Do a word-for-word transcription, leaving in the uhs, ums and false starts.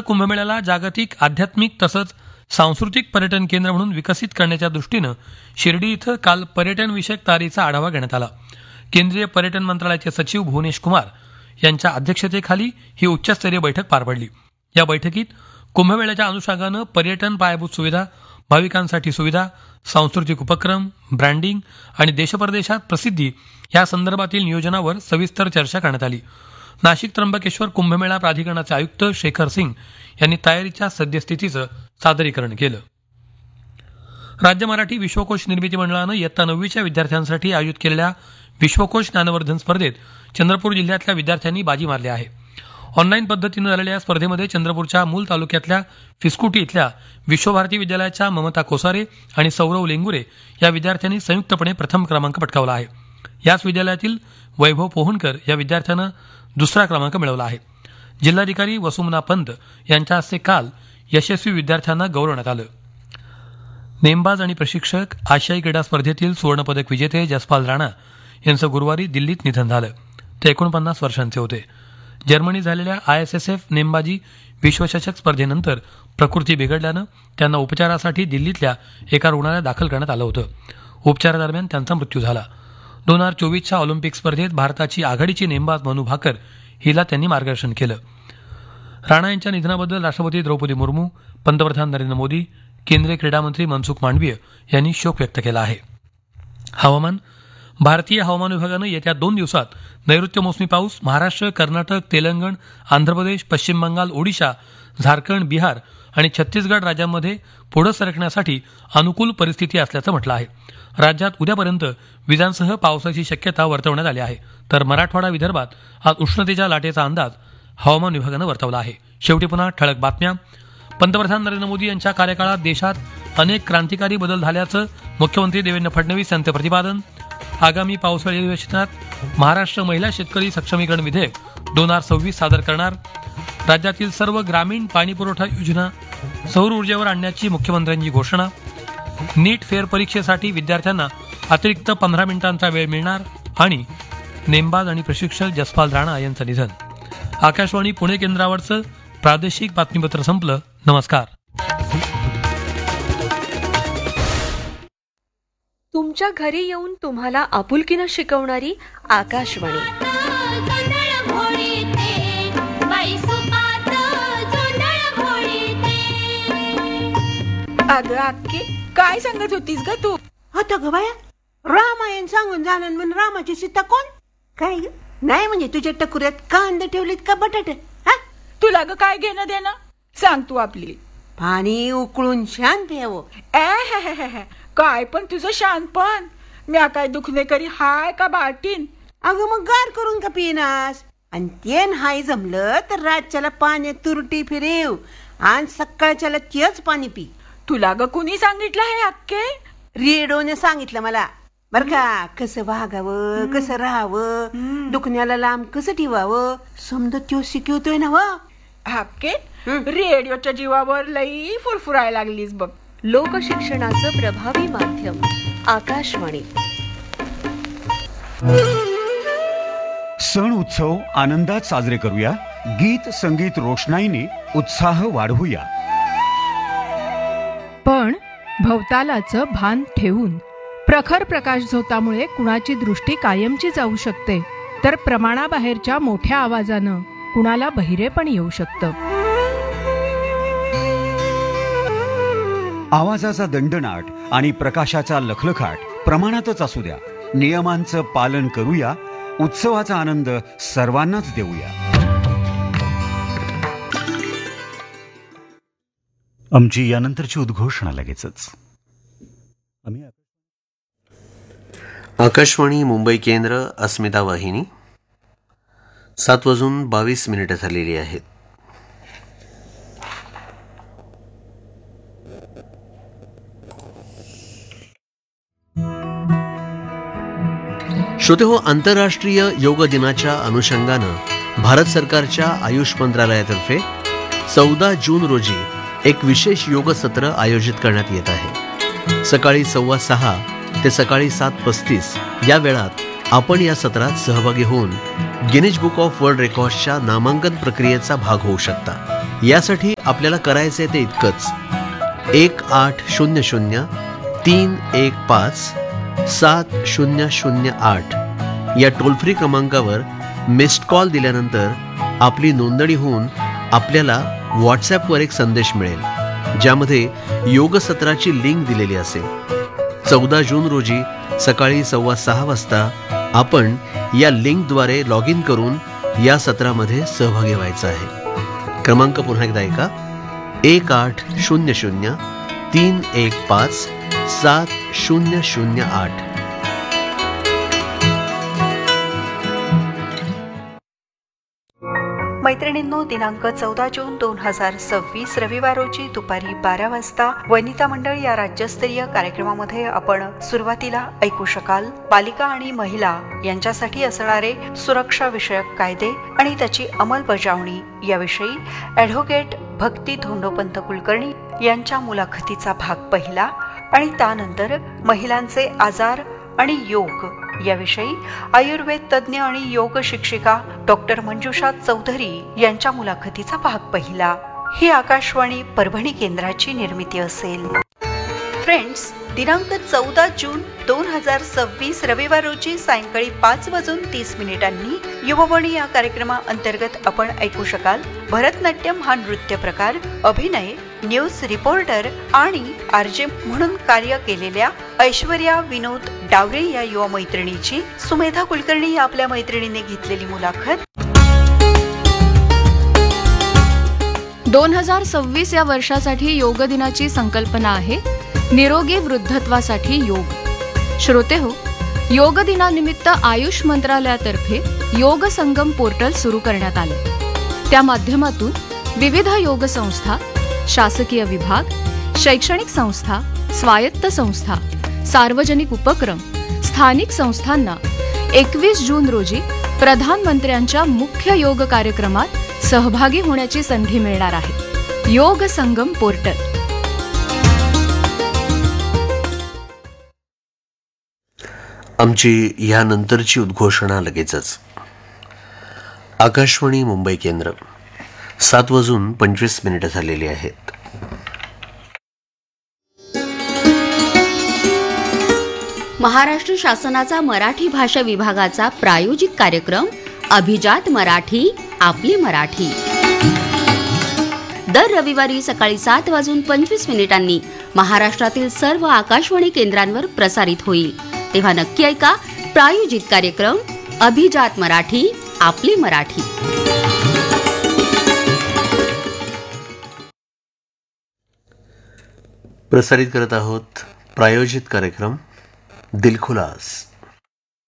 कुंभमेळ्याला जागतिक आध्यात्मिक तसंच सांस्कृतिक पर्यटन केंद्र म्हणून विकसित करण्याच्या दृष्टीनं शिर्डी इथं काल पर्यटन विषयक तयारीचा आढावा घेण्यात आला. केंद्रीय पर्यटन मंत्रालयाचे सचिव भुवनेश कुमार यांच्या अध्यक्षतेखाली ही उच्चस्तरीय बैठक पार पडली. या बैठकीत कुंभमेळ्याच्या अनुषंगानं पर्यटन पायाभूत सुविधा, भाविकांसाठी सुविधा, सांस्कृतिक उपक्रम, ब्रँडिंग आणि देशपरदेशात प्रसिद्धी या संदर्भातील नियोजनावर सविस्तर चर्चा करण्यात आली. नाशिक त्र्यंबकेश्वर कुंभमेळा प्राधिकरणाचे आयुक्त शेखर सिंग यांनी तयारीच्या सद्यस्थितीचं सादरीकरण केलं. राज्य मराठी विश्वकोश निर्मिती मंडळानं इयत्ता नववीच्या विद्यार्थ्यांसाठी आयोजित केलेल्या विश्वकोश ज्ञानवर्धन स्पर्धेत चंद्रपूर जिल्ह्यातल्या विद्यार्थ्यांनी बाजी मारली आहे. ऑनलाईन पद्धतीनं झालेल्या या स्पर्धेमध्ये चंद्रपूरच्या मूल तालुक्यातल्या फिस्कुटी इथल्या विश्वभारती विद्यालयाच्या ममता कोसारे आणि सौरव लेंगुरे या विद्यार्थ्यांनी संयुक्तपणे प्रथम क्रमांक पटकावला आहे. याच विद्यालयातील वैभव पोहणकर या विद्यार्थ्यानं दुसरा क्रमांक मिळवला आहे. जिल्हाधिकारी वसुमना पंत यांच्या हस्ते काल यशस्वी विद्यार्थ्यांना गौरवण्यात आलं. नेमबाज आणि प्रशिक्षक आशियाई क्रीडा स्पर्धेतील सुवर्णपदक विजेते जसपाल राणा यांचं गुरुवारी दिल्लीत निधन झालं. ते एकोणपन्नास वर्षांचे होते. जर्मनी झालेल्या आय एस एस एफ नेमबाजी विश्वचषक स्पर्धेनंतर प्रकृती बिघडल्यानं त्यांना उपचारासाठी दिल्लीतल्या एका रुग्णालयात दाखल करण्यात आलं होतं. उपचारादरम्यान त्यांचा मृत्यू झाला. दोन हजार चोवीसच्या ऑलिम्पिक स्पर्धेत भारताची आघाडीची नेमबाज मनू भाकर हिला त्यांनी मार्गदर्शन केलं. राणा यांच्या निधनाबद्दल राष्ट्रपती द्रौपदी मुर्मू, पंतप्रधान नरेंद्र मोदी, केंद्रीय क्रीडा मंत्री मनसुख मांडवीय यांनी शोक व्यक्त केला आहे. हवामान. भारतीय हवामान विभागानं येत्या दोन दिवसात नैऋत्य मोसमी पाऊस महाराष्ट्र, कर्नाटक, तेलंगण, आंध्र प्रदेश, पश्चिम बंगाल, ओडिशा, झारखंड, बिहार आणि छत्तीसगड राज्यांमध्ये पुढे सरकण्यासाठी अनुकूल परिस्थिती असल्याचं म्हटलं आहे. राज्यात उद्यापर्यंत विजांसह पावसाची शक्यता वर्तवण्यात आली आहे. तर मराठवाडा, विदर्भात आज उष्णतेच्या लाटेचा अंदाज हवामान विभागानं वर्तवला आहे. शेवटी पुन्हा ठळक बातम्या. पंतप्रधान नरेंद्र मोदी यांच्या कार्यकाळात देशात अनेक क्रांतिकारी बदल झाल्याचं मुख्यमंत्री देवेंद्र फडणवीस यांचं प्रतिपादन. आगामी पावसाळी अधिवेशनात महाराष्ट्र महिला शेतकरी सक्षमीकरण विधेयक दोन हजार सव्वीस सादर करणार. राज्यातील सर्व ग्रामीण पाणीपुरवठा योजना सौर ऊर्जेवर आणण्याची मुख्यमंत्र्यांची घोषणा. नीट फेरपरीक्षेसाठी विद्यार्थ्यांना अतिरिक्त पंधरा मिनिटांचा वेळ मिळणार. आणि नेमबाज आणि प्रशिक्षक जसपाल राणा यांचं निधन. आकाशवाणी पुणे केंद्रावरचं प्रादेशिक बातमीपत्र संपलं. नमस्कार. तुमच्या घरी येऊन तुम्हाला आपुलकीनं शिकवणारी आकाशवाणी. अगं अक्की, काय सांगत होतीस ग तू? आता ग बाया, रामायण सांगून झालं म्हणून रामाची सीता कोण? काय ग? नाही म्हणजे तुझ्या टकुऱ्यात कांदा ठेवलेत का बटाटे? हा, तुला ग काय घेणं देणं? सांग तू आपली. पाणी उकळून शांत यावं. ए काय पण तुझं शानपण. म्या काय दुखणे करी हाय का बाटीन? अगं मग गार करून का पिनास? आणि ते हाय जमलं तर रातच्याला पाण्यात तुरटी फिरेव आणि सकाळच्याला तेच पाणी पी. तुला ग कुणी सांगितलं हे अक्के? रेडिओने सांगितलं मला बर का. कसं वागावं, कसं राहावं, दुखण्याला लांब कसं ठेवावं समजा त्यो शिकवतोय ना. व अक्के, रेडिओच्या जीवावर लई फुरफुरायला लागलीस बघ. लोकशिक्षणाचं प्रभावी माध्यम आकाशवाणी. सण उत्सव आनंदात साजरे करूया. गीत संगीत रोषणाईने उत्साह वाढवूया. पण भवतालाचं भान ठेवून. प्रखर प्रकाश झोतामुळे कुणाची दृष्टी कायमची जाऊ शकते, तर प्रमाणाबाहेरच्या मोठ्या आवाजानं कुणाला बहिरेपण येऊ शकतं. आवाजाचा दंडनाट आणि प्रकाशाचा लखलखाट प्रमाणातच असू द्या. नियमांचं पालन करूया. उत्सवाचा आनंद सर्वांनाच देऊया. आमची यानंतरची उद्घोषणा लगेचच. आकाशवाणी मुंबई केंद्र, अस्मिता वाहिनी. सात वाजून बावीस मिनिटं झालेली आहेत. श्रोते हो, आंतरराष्ट्रीय योग दिनाच्या अनुषंगानं भारत सरकारच्या आयुष मंत्रालयातर्फे चौदा जून रोजी एक विशेष योग सत्र आयोजित करण्यात येत आहे. सकाळी सव्वा सहा ते सकाळी सात पस्तीस या वेळात आपण या सत्रात सहभागी होऊन गिनीज बुक ऑफ वर्ल्ड रेकॉर्ड्सच्या नामांकन प्रक्रियेचा भाग होऊ शकता. यासाठी आपल्याला करायचे ते इतकंच, एक आठ शून्य शून्य तीन एक पाच सात शून्य शून्य आठ या टोल फ्री क्रमांकावर मिस्ड कॉल दिल्यानंतर आपली नोंदणी होऊन आपल्याला व्हॉट्सॲपवर एक संदेश मिळेल, ज्यामध्ये योग सत्राची लिंक दिलेली असेल. चौदा जून रोजी सकाळी सव्वा सहा वाजता आपण या लिंकद्वारे लॉग इन करून या सत्रामध्ये सहभागी व्हायचं आहे. क्रमांक पुन्हा एकदा ऐका, एक आठ शून्य शून्य तीन एक पाच सात शून्य शून्य आठ. मैत्रिणींनो, दिनांक चौदा जून दोन हजार सव्वीस रविवार रोजी दुपारी बारा वाजता वनिता मंडळ या राज्यस्तरीय कार्यक्रमामध्ये आपण सुरुवातीला ऐकू शकाल बालिका आणि महिला यांच्यासाठी असणारे सुरक्षा विषयक कायदे आणि त्याची अंमलबजावणी याविषयी ॲडव्होकेट भक्ती धोंडोपंत कुलकर्णी यांच्या मुलाखतीचा भाग पहिला, आणि त्यानंतर महिलांचे आजार आणि योग याविषयी आयुर्वेद तज्ज्ञ आणि योग शिक्षिका डॉक्टर मंजुषा चौधरी यांच्या मुलाखतीचा भाग पहिला. ही आकाशवाणी परभणी केंद्राची निर्मिती असेल. फ्रेंड्स, दिनांक चौदा जून दोन हजार सव्वीस रविवार रोजी सायंकाळी पाच वाजून तीस मिनिटांनी युववाणी या कार्यक्रमाअंतर्गत आपण ऐकू शकाल भरतनाट्यम हा नृत्य प्रकार, अभिनय, न्यूज रिपोर्टर आणि आरजे म्हणून कार्य केलेल्या ऐश्वर्या विनोद डावरे या युवा मैत्रिणीची सुमेधा कुलकर्णी या आपल्या मैत्रिणीने घेतलेली मुलाखत. दोन हजार सव्वीस या वर्षासाठी योग दिनाची संकल्पना आहे निरोगी वृद्धत्वासाठी योग. श्रोते हो, योग दिनानिमित्त आयुष मंत्रालयातर्फे योग संगम पोर्टल सुरू करण्यात आले. त्या माध्यमातून विविध योग संस्था, शासकीय विभाग, शैक्षणिक संस्था, स्वायत्त संस्था, सार्वजनिक उपक्रम, स्थानिक संस्थांना एकवीस जून रोजी प्रधानमंत्र्यांच्या मुख्य योग कार्यक्रमात सहभागी होण्याची संधी मिळणार आहे. योग संगम पोर्टल. आमची यानंतरची उद्घोषणा लगेचच. आकाशवाणी मुंबई केंद्र, सात वाजून पंचवीस मिनिटं झालेली आहेत. महाराष्ट्र शासनाचा मराठी भाषा विभागाचा प्रायोजित कार्यक्रम अभिजात मराठी आपली मराठी दर रविवारी सकाळी सात वाजून पंचवीस मिनिटांनी महाराष्ट्रातील सर्व आकाशवाणी केंद्रांवर प्रसारित होईल. तेव्हा नक्की ऐका प्रायोजित कार्यक्रम अभिजात मराठी आपली मराठी. प्रसारित करत आहोत प्रायोजित कार्यक्रम दिलखुलास.